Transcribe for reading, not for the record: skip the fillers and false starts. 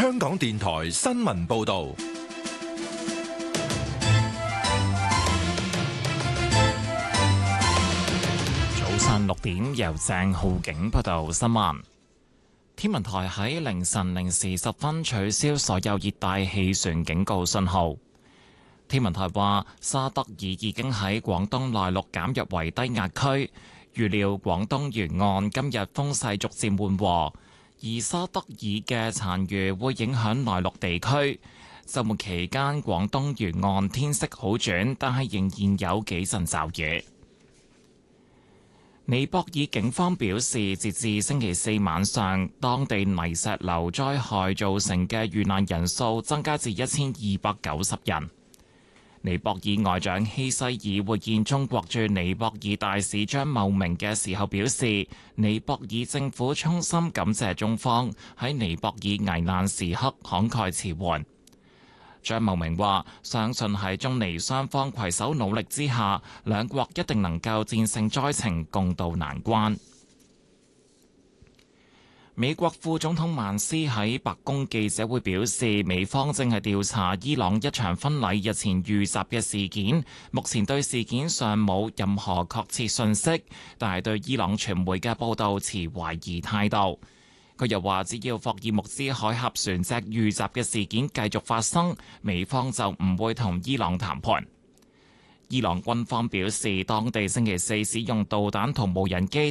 香港電台新聞報道。 早上6點，由鄭浩景報道新聞。天文台喺凌晨0時10分取消所有熱帶氣旋警告信號。天文台話，沙德爾已經喺廣東內陸減弱為低壓區，預料廣東沿岸今日風勢逐漸緩和，而沙德爾嘅殘餘會影響內陸地區。週末期間，廣東沿岸天色好轉，但係仍然有幾陣驟雨。尼泊爾警方表示，截至星期四晚上，當地泥石流災害造成嘅遇難人數增加至1290人。尼泊爾外長希西爾會見中國駐尼泊爾大使張茂明嘅時候表示，尼泊爾政府衷心感謝中方喺尼泊爾危難時刻慷慨辭援。張茂明話：相信喺中尼雙方攜手努力之下，兩國一定能夠戰勝災情，共渡難關。美國副總統曼斯喺白宮記者會表示，美方正係調查伊朗一場婚禮日前遇襲嘅事件，目前對事件尚冇任何確切信息，但係對伊朗傳媒嘅報道持懷疑態度。佢又話，只要霍爾木茲海峽船隻遇襲嘅事件繼續發生，美方就唔會同伊朗談判。伊朗軍方表示，當地星期四使用導彈同無人機